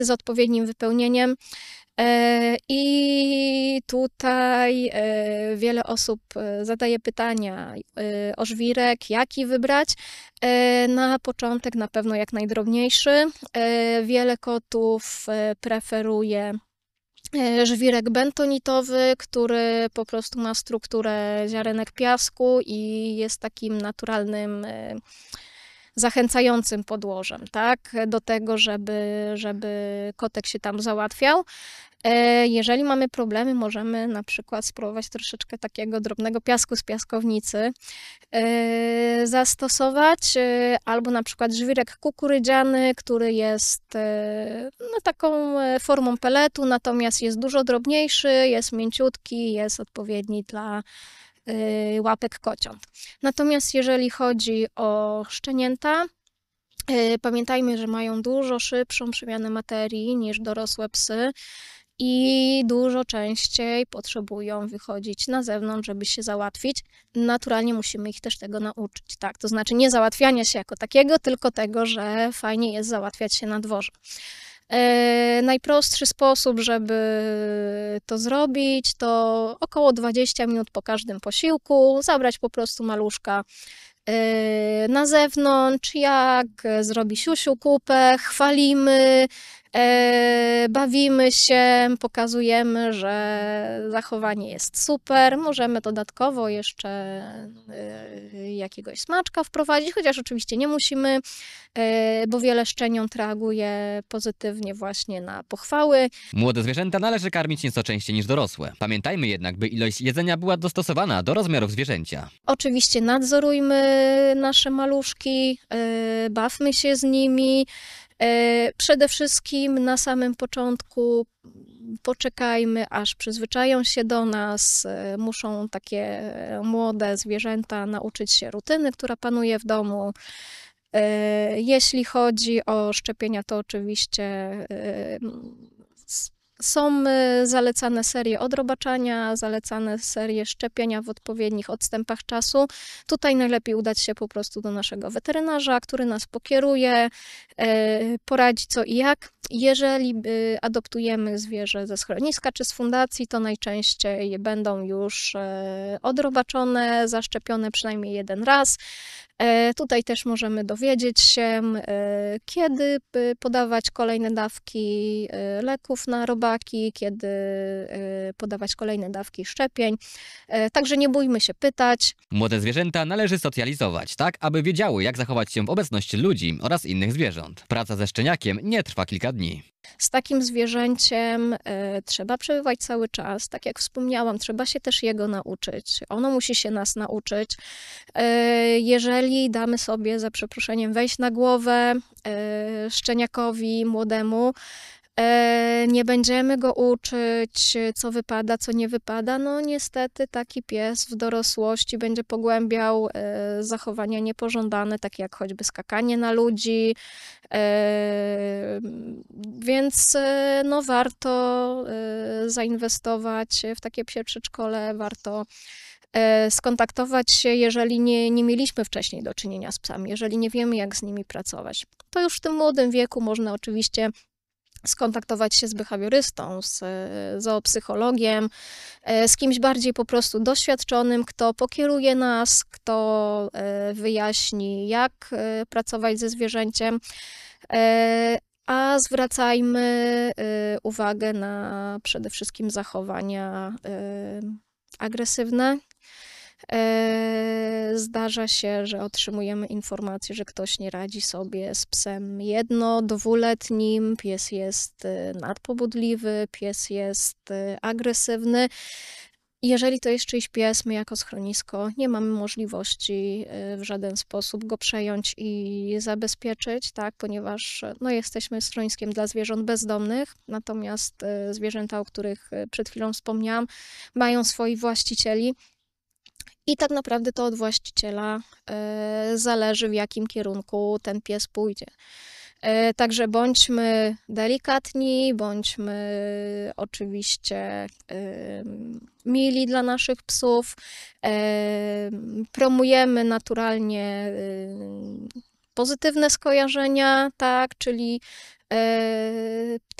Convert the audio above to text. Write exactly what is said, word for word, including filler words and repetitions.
z odpowiednim wypełnieniem. I tutaj wiele osób zadaje pytania o żwirek, jaki wybrać. Na początek na pewno jak najdrobniejszy. Wiele kotów preferuje żwirek bentonitowy, który po prostu ma strukturę ziarenek piasku i jest takim naturalnym, zachęcającym podłożem, tak? Do tego, żeby, żeby kotek się tam załatwiał. Jeżeli mamy problemy, możemy na przykład spróbować troszeczkę takiego drobnego piasku z piaskownicy zastosować, albo na przykład żwirek kukurydziany, który jest no, taką formą peletu, natomiast jest dużo drobniejszy, jest mięciutki, jest odpowiedni dla łapek kociąt. Natomiast jeżeli chodzi o szczenięta, pamiętajmy, że mają dużo szybszą przemianę materii niż dorosłe psy i dużo częściej potrzebują wychodzić na zewnątrz, żeby się załatwić. Naturalnie musimy ich też tego nauczyć, tak? To znaczy nie załatwiania się jako takiego, tylko tego, że fajnie jest załatwiać się na dworze. E, najprostszy sposób, żeby to zrobić, to około dwadzieścia minut po każdym posiłku, zabrać po prostu maluszka e, na zewnątrz, jak zrobi siusiu kupę, chwalimy, e, bawimy się, pokazujemy, że zachowanie jest super. Możemy dodatkowo jeszcze e, jakiegoś smaczka wprowadzić, chociaż oczywiście nie musimy, e, bo wiele szczeniąt reaguje pozytywnie właśnie na pochwały. Młode zwierzęta należy karmić nieco częściej niż dorosłe. Pamiętajmy jednak, by ilość jedzenia była dostosowana do rozmiarów zwierzęcia. Oczywiście nadzorujmy nasze maluszki, e, bawmy się z nimi. Przede wszystkim na samym początku poczekajmy, aż przyzwyczają się do nas. Muszą takie młode zwierzęta nauczyć się rutyny, która panuje w domu. Jeśli chodzi o szczepienia, to oczywiście są zalecane serie odrobaczania, zalecane serie szczepienia w odpowiednich odstępach czasu. Tutaj najlepiej udać się po prostu do naszego weterynarza, który nas pokieruje, poradzi co i jak. Jeżeli adoptujemy zwierzę ze schroniska czy z fundacji, to najczęściej będą już odrobaczone, zaszczepione przynajmniej jeden raz. Tutaj też możemy dowiedzieć się, kiedy podawać kolejne dawki leków na robaki, kiedy podawać kolejne dawki szczepień. Także nie bójmy się pytać. Młode zwierzęta należy socjalizować, tak aby wiedziały, jak zachować się w obecności ludzi oraz innych zwierząt. Praca ze szczeniakiem nie trwa kilka dni. Z takim zwierzęciem e, trzeba przebywać cały czas. Tak jak wspomniałam, trzeba się też jego nauczyć. Ono musi się nas nauczyć. E, jeżeli damy sobie, za przeproszeniem, wejść na głowę e, szczeniakowi młodemu, e, nie będziemy go uczyć, co wypada, co nie wypada, no niestety taki pies w dorosłości będzie pogłębiał e, zachowania niepożądane, takie jak choćby skakanie na ludzi. E, więc e, no, warto e, zainwestować w takie psie przedszkole, warto e, skontaktować się, jeżeli nie, nie mieliśmy wcześniej do czynienia z psami, jeżeli nie wiemy, jak z nimi pracować. To już w tym młodym wieku można oczywiście skontaktować się z behawiorystą, z zoopsychologiem, z kimś bardziej po prostu doświadczonym, kto pokieruje nas, kto wyjaśni, jak pracować ze zwierzęciem. A zwracajmy uwagę na przede wszystkim zachowania agresywne. Zdarza się, że otrzymujemy informację, że ktoś nie radzi sobie z psem jedno-, dwuletnim, pies jest nadpobudliwy, pies jest agresywny. Jeżeli to jest czyjś pies, my jako schronisko nie mamy możliwości w żaden sposób go przejąć i zabezpieczyć, tak, ponieważ no, jesteśmy schroniskiem dla zwierząt bezdomnych, natomiast zwierzęta, o których przed chwilą wspomniałam, mają swoich właścicieli. I tak naprawdę to od właściciela y, zależy, w jakim kierunku ten pies pójdzie. Y, także bądźmy delikatni, bądźmy oczywiście y, mili dla naszych psów, y, promujemy naturalnie y, pozytywne skojarzenia, tak, czyli e,